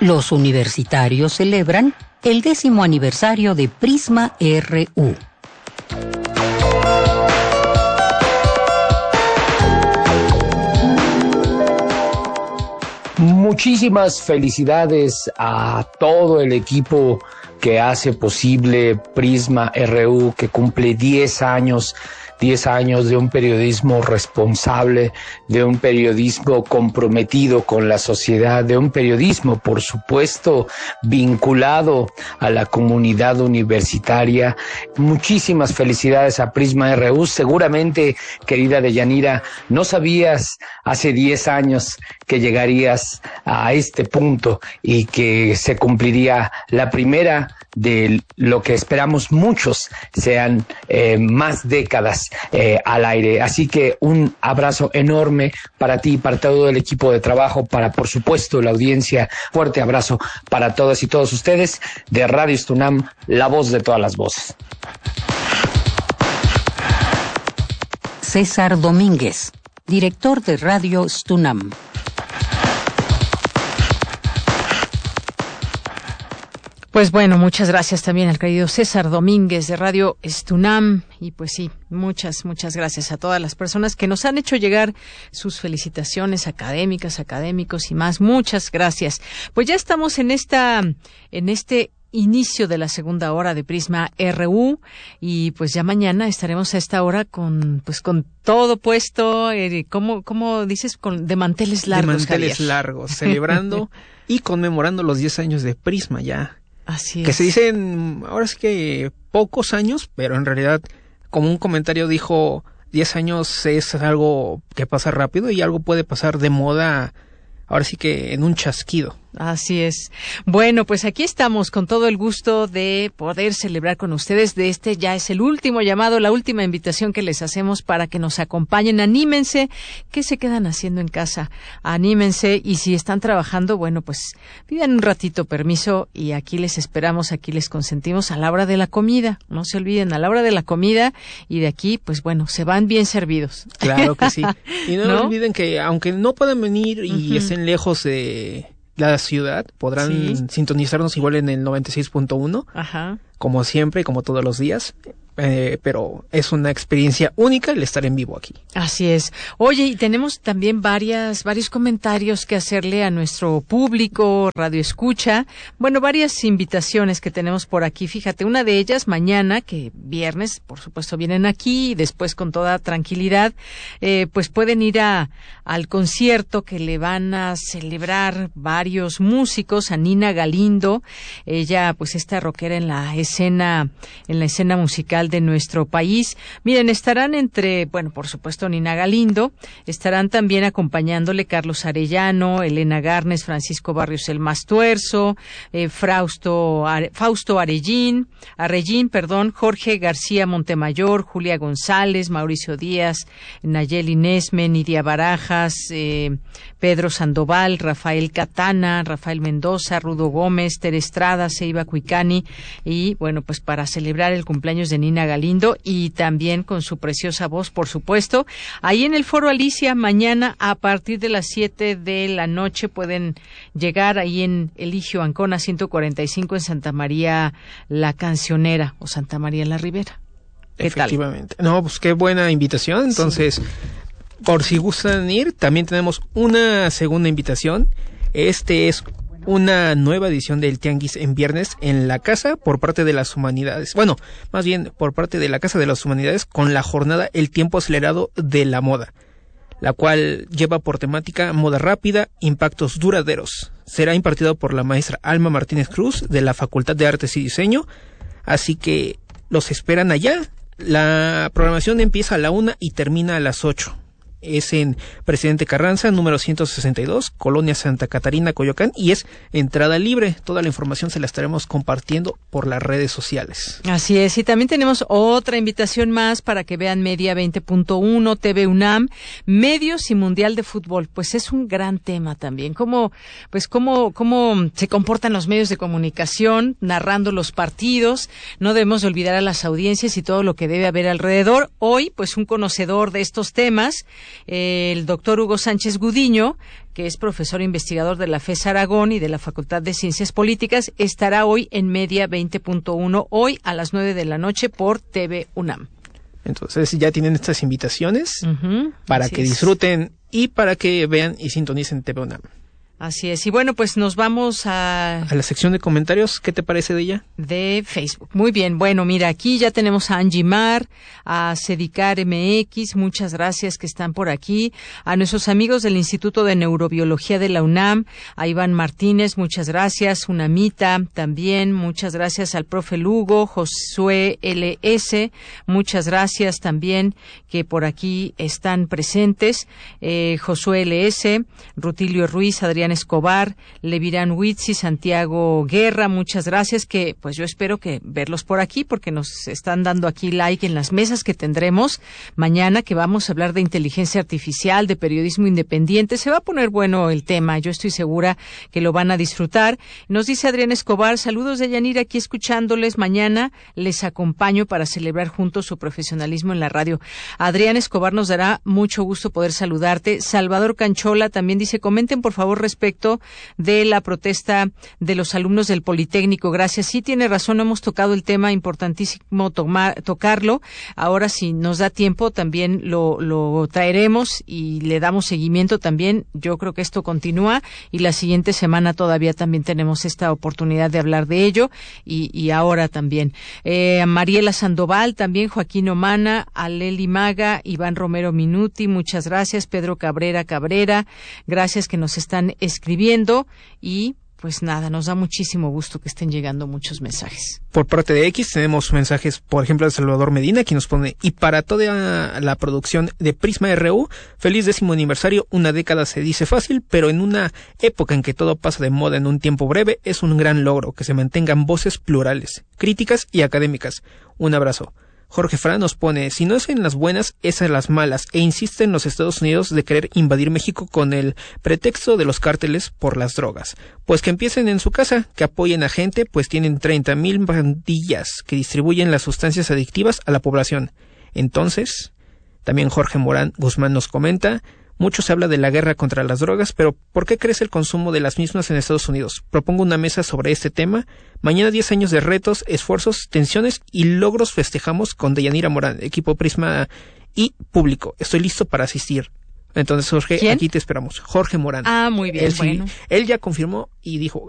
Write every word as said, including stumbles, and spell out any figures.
Los universitarios celebran el décimo aniversario de Prisma R U. Muchísimas felicidades a todo el equipo que hace posible Prisma R U, que cumple diez años. diez años de un periodismo responsable, de un periodismo comprometido con la sociedad, de un periodismo, por supuesto, vinculado a la comunidad universitaria. Muchísimas felicidades a Prisma R U. Seguramente, querida Deyanira, no sabías hace diez años que llegarías a este punto y que se cumpliría la primera de lo que esperamos muchos sean eh, más décadas eh, al aire. Así que un abrazo enorme para ti, para todo el equipo de trabajo, para por supuesto la audiencia. Fuerte abrazo para todas y todos ustedes de Radio Stunam, la voz de todas las voces. César Domínguez, director de Radio Stunam. Pues bueno, muchas gracias también al querido César Domínguez de Radio Stunam. Y pues sí, muchas, muchas gracias a todas las personas que nos han hecho llegar sus felicitaciones académicas, académicos y más. Muchas gracias. Pues ya estamos en esta, en este inicio de la segunda hora de Prisma R U y pues ya mañana estaremos a esta hora con pues con todo puesto, eh, ¿cómo, cómo dices? Con, de manteles largos, De manteles Javier. largos, celebrando y conmemorando los diez años de Prisma ya. Así es. Que se dicen, ahora sí que pocos años, pero en realidad, como un comentario dijo, diez años es algo que pasa rápido y algo puede pasar de moda, ahora sí que en un chasquido. Así es. Bueno, pues aquí estamos con todo el gusto de poder celebrar con ustedes. De este ya es el último llamado, la última invitación que les hacemos para que nos acompañen. Anímense. ¿Qué se quedan haciendo en casa? Anímense y si están trabajando, bueno, pues pidan un ratito permiso y aquí les esperamos, aquí les consentimos a la hora de la comida. No se olviden, a la hora de la comida y de aquí, pues bueno, se van bien servidos. Claro que sí. Y no, ¿no? olviden que aunque no puedan venir y uh-huh. estén lejos de la ciudad, podrán sí. sintonizarnos igual en el noventa y seis punto uno, Ajá. como siempre, como todos los días, eh, pero es una experiencia única el estar en vivo aquí. Así es. Oye, y tenemos también varias, varios comentarios que hacerle a nuestro público, Radio Escucha, bueno, varias invitaciones que tenemos por aquí, fíjate, una de ellas mañana, que viernes, por supuesto, vienen aquí y después con toda tranquilidad, eh, pues pueden ir a, al concierto que le van a celebrar varios músicos, a Nina Galindo, ella pues esta rockera en la escena, en la escena musical de nuestro país. Miren, estarán entre, bueno, por supuesto Nina Galindo, estarán también acompañándole Carlos Arellano, Elena Garnes, Francisco Barrios el Mastuerzo, eh, Frausto, Are, Fausto Arellín, Arellín, perdón, Jorge García Montemayor, Julia González, Mauricio Díaz, Nayeli Nesme, Nidia Barajas, eh, Pedro Sandoval, Rafael Catana, Rafael Mendoza, Rudo Gómez, Tere Estrada, Seiba Cuicani y bueno, pues para celebrar el cumpleaños de Nina Galindo y también con su preciosa voz, por supuesto. Ahí en el Foro Alicia, mañana a partir de las siete de la noche pueden llegar ahí en Eligio Ancona ciento cuarenta y cinco en Santa María la Cancionera o Santa María la Ribera. ¿Qué Efectivamente. Tal? No, pues qué buena invitación. Entonces, sí. por si gustan ir, también tenemos una segunda invitación. Este es una nueva edición del Tianguis en viernes en la Casa por parte de las Humanidades. Bueno, más bien por parte de la Casa de las Humanidades con la jornada El Tiempo Acelerado de la Moda, la cual lleva por temática moda rápida, impactos duraderos. Será impartido por la maestra Alma Martínez Cruz de la Facultad de Artes y Diseño, así que los esperan allá. La programación empieza a la una y termina a las ocho. Es en Presidente Carranza, número ciento sesenta y dos, Colonia Santa Catarina, Coyoacán, y es entrada libre. Toda la información se la estaremos compartiendo por las redes sociales. Así es, y también tenemos otra invitación más para que vean Media veinte punto uno, T V UNAM, Medios y Mundial de Fútbol. Pues es un gran tema también, cómo, pues cómo, cómo se comportan los medios de comunicación narrando los partidos. No debemos olvidar a las audiencias y todo lo que debe haber alrededor. Hoy, pues un conocedor de estos temas, El doctor Hugo Sánchez Gudiño, que es profesor e investigador de la FES Aragón y de la Facultad de Ciencias Políticas, estará hoy en Media veinte punto uno, hoy a las nueve de la noche por T V UNAM. Entonces ya tienen estas invitaciones uh-huh, para que disfruten y para que vean y sintonicen T V UNAM. Así es. Y bueno, pues nos vamos a... A la sección de comentarios. ¿Qué te parece de ella? De Facebook. Muy bien. Bueno, mira, aquí ya tenemos a Angie Mar, a Cedicar M X, muchas gracias que están por aquí. A nuestros amigos del Instituto de Neurobiología de la UNAM, a Iván Martínez, muchas gracias. Unamita también, muchas gracias al profe Lugo, Josué L S, muchas gracias también que por aquí están presentes. Eh, Josué L S, Rutilio Ruiz, Adrián Escobar, Levirán Huitzi, Santiago Guerra, muchas gracias, que pues yo espero que verlos por aquí porque nos están dando aquí like en las mesas que tendremos mañana, que vamos a hablar de inteligencia artificial, de periodismo independiente. Se va a poner bueno el tema, yo estoy segura que lo van a disfrutar. Nos dice Adrián Escobar, saludos de Yanira, aquí escuchándoles, mañana les acompaño para celebrar juntos su profesionalismo en la radio. Adrián Escobar, nos dará mucho gusto poder saludarte. Salvador Canchola también dice, comenten por favor respecto de la protesta de los alumnos del Politécnico. Gracias. Sí, tiene razón, hemos tocado el tema, importantísimo tomar, tocarlo. Ahora, si nos da tiempo, también lo, lo traeremos y le damos seguimiento también. Yo creo que esto continúa y la siguiente semana todavía también tenemos esta oportunidad de hablar de ello y, y ahora también. Eh, Mariela Sandoval, también Joaquín Omana, Aleli Maga, Iván Romero Minuti, muchas gracias. Pedro Cabrera Cabrera, gracias que nos están escribiendo y pues nada, nos da muchísimo gusto que estén llegando muchos mensajes. Por parte de X tenemos mensajes, por ejemplo, de Salvador Medina, quien nos pone, y para toda la producción de Prisma R U, feliz décimo aniversario, una década se dice fácil, pero en una época en que todo pasa de moda en un tiempo breve, es un gran logro que se mantengan voces plurales, críticas y académicas. Un abrazo. Jorge Fran nos pone, si no es en las buenas, es en las malas, e insiste en los Estados Unidos de querer invadir México con el pretexto de los cárteles por las drogas. Pues que empiecen en su casa, que apoyen a gente, pues tienen treinta mil pandillas que distribuyen las sustancias adictivas a la población. Entonces, también Jorge Morán Guzmán nos comenta, mucho se habla de la guerra contra las drogas, pero ¿por qué crece el consumo de las mismas en Estados Unidos? Propongo una mesa sobre este tema. Mañana diez años de retos, esfuerzos, tensiones y logros festejamos con Deyanira Morán, equipo Prisma y público. Estoy listo para asistir. Entonces, Jorge, ¿quién? Aquí te esperamos. Jorge Morán. Ah, muy bien. Él, bueno. sí, él ya confirmó y dijo,